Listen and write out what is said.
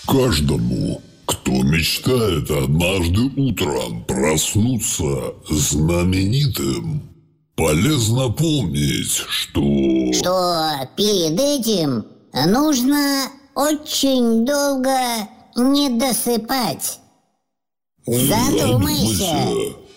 Каждому, кто мечтает однажды утром проснуться знаменитым, полезно помнить, что перед этим нужно очень долго не досыпать. Задумайся.